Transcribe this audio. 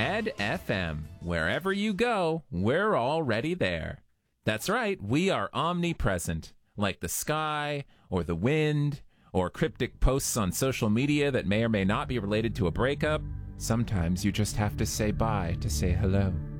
Ed FM. Wherever you go, we're already there. That's right, we are omnipresent, like the sky, or the wind, or cryptic posts on social media that may or may not be related to a breakup. Sometimes you just have to say bye to say hello.